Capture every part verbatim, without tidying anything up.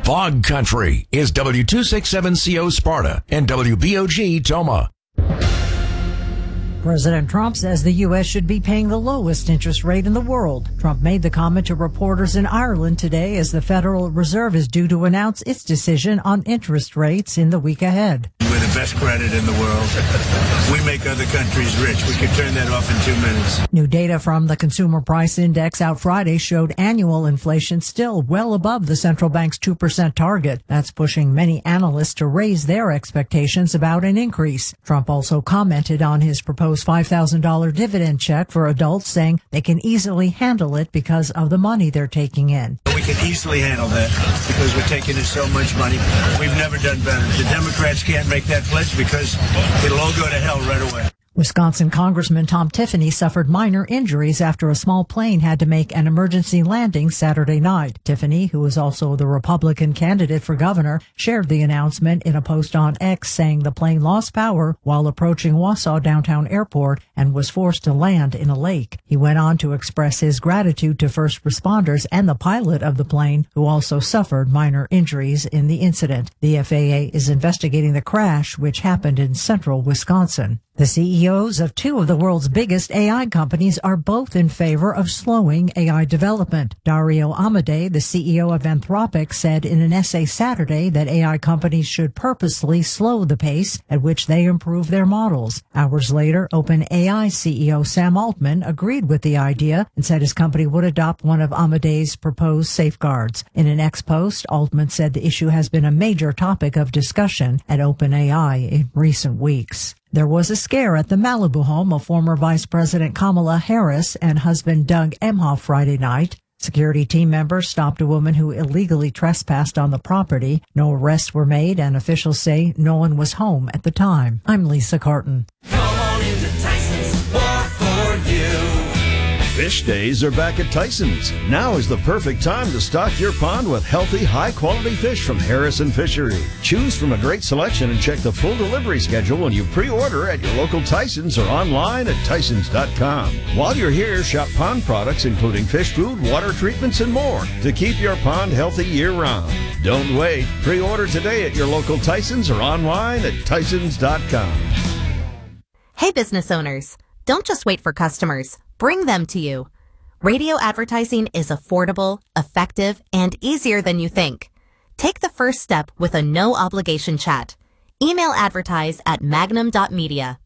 Fog Country is W two sixty-seven C O Sparta and W B O G Toma. President Trump says the U S should be paying the lowest interest rate in the world. Trump made the comment to reporters in Ireland today as the Federal Reserve is due to announce its decision on interest rates in the week ahead. We're the best credit in the world. We make other countries rich. We could turn that off in two minutes. New data from the Consumer Price Index out Friday showed annual inflation still well above the central bank's two percent target. That's pushing many analysts to raise their expectations about an increase. Trump also commented on his proposed five thousand dollars dividend check for adults, saying they can easily handle it because of the money they're taking in. We can easily handle that because we're taking in so much money. We've never done better. The Democrats can't make that pledge because it'll all go to hell right away. Wisconsin Congressman Tom Tiffany suffered minor injuries after a small plane had to make an emergency landing Saturday night. Tiffany, who is also the Republican candidate for governor, shared the announcement in a post on X, saying the plane lost power while approaching Wausau Downtown Airport and was forced to land in a lake. He went on to express his gratitude to first responders and the pilot of the plane, who also suffered minor injuries in the incident. The F A A is investigating the crash, which happened in central Wisconsin. The C E Os of two of the world's biggest A I companies are both in favor of slowing A I development. Dario Amodei, the C E O of Anthropic, said in an essay Saturday that A I companies should purposely slow the pace at which they improve their models. Hours later, OpenAI C E O Sam Altman agreed with the idea and said his company would adopt one of Amodei's proposed safeguards. In an X post, Altman said the issue has been a major topic of discussion at OpenAI in recent weeks. There was a scare at the Malibu home of former Vice President Kamala Harris and husband Doug Emhoff Friday night. Security team members stopped a woman who illegally trespassed on the property. No arrests were made, and officials say no one was home at the time. I'm Lisa Carton. Come on into Tyson's, more for you. Fish days are back at Tyson's. Now is the perfect time to stock your pond with healthy, high-quality fish from Harrison Fishery. Choose from a great selection and check the full delivery schedule when you pre-order at your local Tyson's or online at Tysons dot com. While you're here, shop pond products including fish food, water treatments, and more to keep your pond healthy year-round. Don't wait. Pre-order today at your local Tyson's or online at Tysons dot com. Hey, business owners. Don't just wait for customers. Bring them to you. Radio advertising is affordable, effective, and easier than you think. Take the first step with a no-obligation chat. Email advertise at magnum dot media.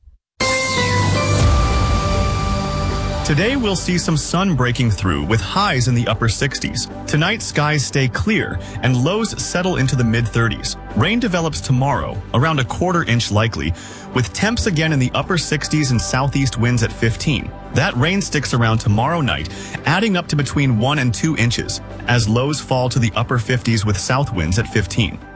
Today we'll see some sun breaking through with highs in the upper sixties. Tonight skies stay clear and lows settle into the mid thirties. Rain develops tomorrow, around a quarter inch likely, with temps again in the upper sixties and southeast winds at fifteen. That rain sticks around tomorrow night, adding up to between one and two inches, as lows fall to the upper fifties with south winds at fifteen.